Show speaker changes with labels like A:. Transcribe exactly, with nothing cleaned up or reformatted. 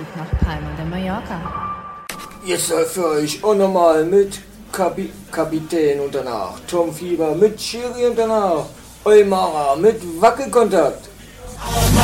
A: nach Palma de Mallorca.
B: Jetzt soll für euch auch nochmal mit Kapi Kapitän und danach Tom Fieber, mit Schiri und danach Eumara, mit Wackelkontakt.